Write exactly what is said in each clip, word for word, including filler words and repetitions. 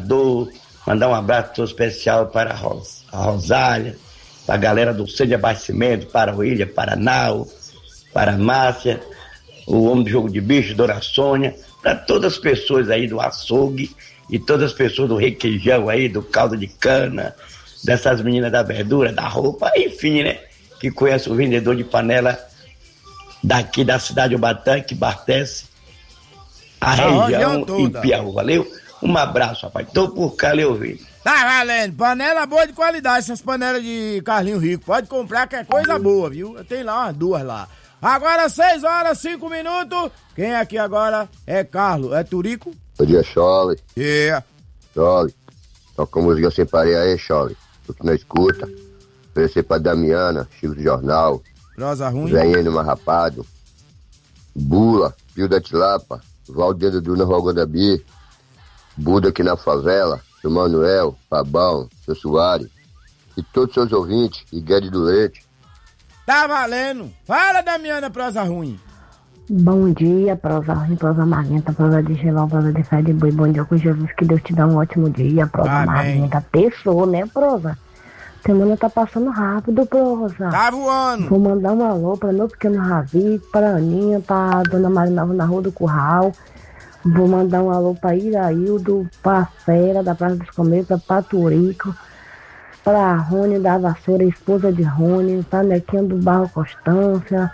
governador, mandar um abraço todo especial para a, Ros, a Rosália, para a galera do Centro de Abastecimento, para o Ilha, para a Nau, para a Márcia, o Homem do Jogo de Bicho, Dona Sônia, para todas as pessoas aí do açougue e todas as pessoas do requeijão aí, do caldo de cana, dessas meninas da verdura, da roupa, enfim, né? Que conhece o vendedor de panela daqui da cidade de Ubatã, que abastece a, a região e Piauí, valeu? Um abraço, rapaz. Tô por cá, lhe ouvindo. Tá valendo, panela boa de qualidade, essas panelas de Carlinho Rico. Pode comprar que é coisa boa, viu? Tem lá umas duas lá. Agora seis horas, cinco minutos. Quem aqui agora é Carlos, é Turico? Bom dia, Chole. Yeah. Chole, toca a música Eu Separei aí, Chole. Tu que não escuta. Oferecer pra Damiana, Chico do Jornal. Prosa ruim. Venhendo Marrapado. Bula, Pio da Tilapa. Valdeiro do Rogodabi. Buda aqui na favela. Seu Manuel, Fabão, seu Soares. E todos os seus ouvintes. E Guedes do Leite. Tá valendo. Fala, Damiana, prosa ruim. Bom dia, prosa ruim, prosa marrenta, prosa de gelão, prosa de fé de boi. Bom dia com Jesus, que Deus te dá um ótimo dia, prosa Amém. Marrenta. Pessoa, né, prosa? Semana tá passando rápido, prosa. Tá voando. Vou mandar um alô pra meu pequeno Ravi, pra Aninha, pra Dona Marina na Rua do Curral. Vou mandar um alô pra Iraildo, pra Fera, da Praça dos Comeiros, pra Paturico, pra Rony da Vassoura, esposa de Rony, pra Nequinha do Barro Constância,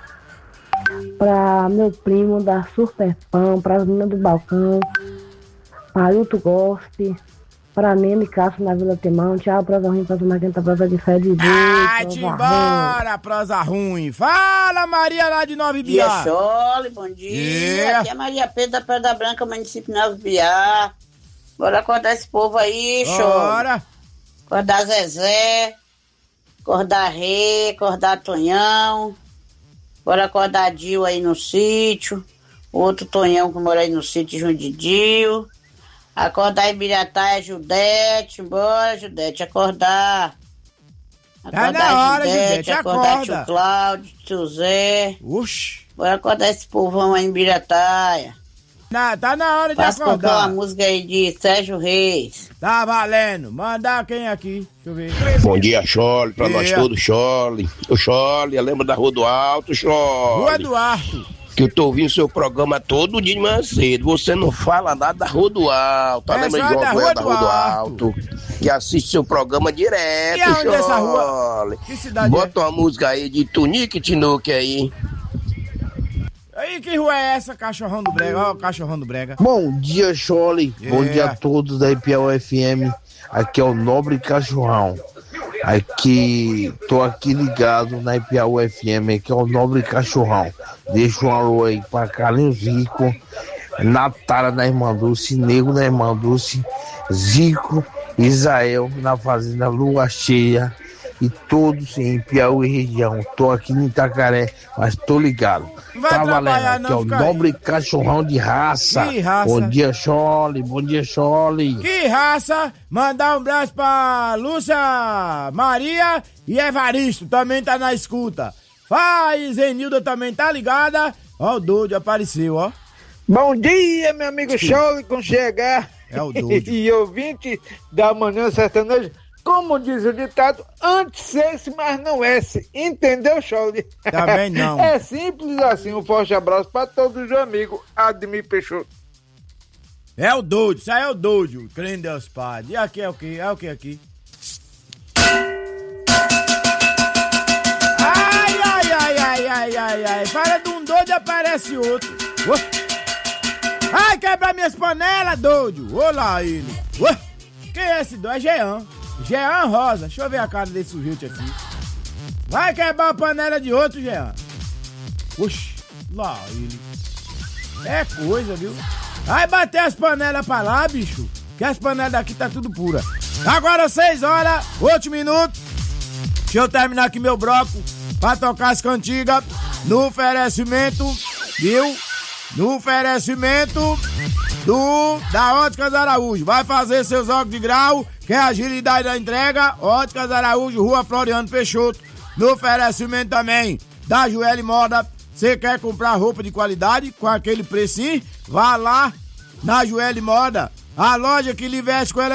pra meu primo da Superpão, pra menina do Balcão, pra Hilton Goste, pra Neme Castro na Vila Temão. Tchau, prosa ruim, prosa marquenta, prosa de fé de Deus. Vai-te embora, prosa ruim. Fala, Maria lá de Nova Ibiá. Dia, Chole, bom dia. Yeah. Aqui é Maria Pedro da Pedra Branca, município de Nova Ibiá. Bora acordar esse povo aí, Chole. Bora. Acordar Zezé, acordar Rê, acordar Tonhão. Bora acordar Dio aí no sítio. Outro Tonhão que mora aí no sítio junto de Dio. Acordar Ibiratá é Judete. Bora, Judete, acordar. Acordar é na hora, Judete, Judete acordar acorda. Tio Cláudio, Tio Zé. Oxi. Bora acordar esse povão aí em Ibiratá. Na, tá na hora de Posso acordar. cantar uma música aí de Sérgio Reis. Tá valendo. Mandar quem aqui? Deixa eu ver. Bom dia, Chole, pra yeah. nós todos, Chole. O Chole, lembra da Rua do Alto, Chole? Rua do Alto. Que eu tô ouvindo seu programa todo dia de manhã cedo. Você não fala nada da Rua do Alto. É lembra de João da Rua do, do Alto. Alto? Que assiste seu programa direto, e aonde Chole. Essa rua? Que cidade Bota é? uma música aí de Tunique e Tinuque aí. Aí, que rua é essa, cachorrão do Brega? Ó, o cachorrão do Brega. Bom dia, Chole. Yeah. Bom dia a todos da I P A F M. Aqui é o Nobre Cachorrão. Aqui, tô aqui ligado na I P A F M, que é o Nobre Cachorrão. Deixa um alô aí pra Carlinhos Rico, Natália da Irmã Dulce, Nego da Irmã Dulce, Zico, Israel na Fazenda Lua Cheia e todos em Piauí região. Tô aqui em Itacaré, mas tô ligado. Vai tá valendo, não, que é o Nobre aí. Cachorrão de raça. Que raça? Bom dia, Chole. Bom dia, Chole. Que raça? Mandar um abraço pra Lúcia Maria e Evaristo, também tá na escuta. Faz, Zenilda também tá ligada. Ó, o Doide apareceu, ó. Bom dia, meu amigo Chole com chegar. É o Doide. E ouvinte da Manhã Sertaneja. Como diz o ditado, antes esse, mas não esse. Entendeu, Chole? Também não. É simples assim. Um forte abraço pra todos os amigos. Admir Peixoto. É o Doide, isso aí é o Doide, o crente Deus Pai. E aqui é o que? É o que aqui? Ai, ai, ai, ai, ai, ai, ai. Fala de um doido e aparece outro. Uh. Ai, quebra minhas panelas, doido. Olá ele. Uh. Quem é esse doido? É Jean. Jean Rosa, deixa eu ver a cara desse sujeito aqui. Vai quebrar a panela de outro, Jean. Oxi, lá ele. É coisa, viu? Vai bater as panelas pra lá, bicho. Que as panelas daqui tá tudo pura. Agora seis horas, oito minutos. Deixa eu terminar aqui meu bloco pra tocar as cantigas no oferecimento, viu? No oferecimento do da Óticas Araújo. Vai fazer seus óculos de grau, que é a agilidade da entrega. Óticas Araújo, Rua Floriano Peixoto. No oferecimento também da Joelho Moda. Você quer comprar roupa de qualidade com aquele precinho? Vá lá na Joelho Moda, a loja que lhe veste com ela.